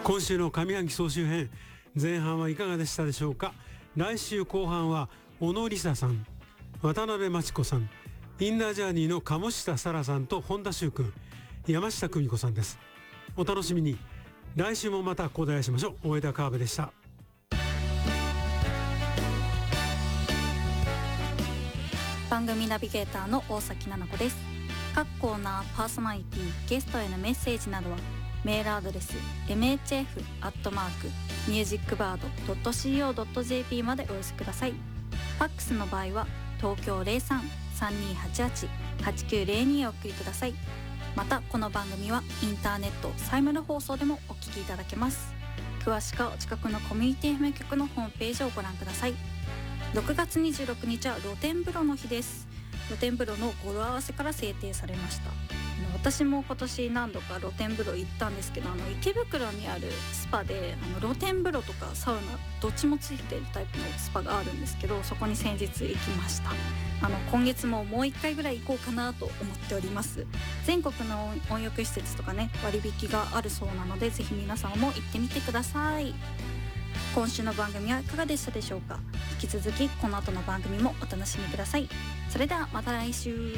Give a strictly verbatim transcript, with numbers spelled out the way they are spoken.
今週の上半期総集編、前半はいかがでしたでしょうか。来週後半は小野梨沙さん、渡辺真知子さん、インナージャーニーの鴨下沙羅さんと本田修君、山下久美子さんです。お楽しみに。来週もまたこうで会いしましょう。大枝川辺でした。 番組ナビゲーターの大崎奈々子です。各コーナー、パーソナリティ、ゲストへのメッセージなどはメールアドレス エムエイチエフ アットマーク ミュージックバード ドット シーオー ドット ジェーピー までお寄せください。ファックスの場合は東京 ゼロさん さんにーはちはち はちきゅうゼロに へお送りください。またこの番組はインターネットサイマル放送でもお聞きいただけます。詳しくはお近くのコミュニティ エフエム 局のホームページをご覧ください。ろくがつにじゅうろくにちは露天風呂の日です。露天風呂の語呂合わせから制定されました。私も今年何度か露天風呂行ったんですけど、あの池袋にあるスパであの露天風呂とかサウナどっちもついているタイプのスパがあるんですけど、そこに先日行きました。あの今月ももう一回ぐらい行こうかなと思っております。全国の温浴施設とかね、割引があるそうなので、ぜひ皆さんも行ってみてください。今週の番組はいかがでしたでしょうか。引き続きこの後の番組もお楽しみください。それではまた来週。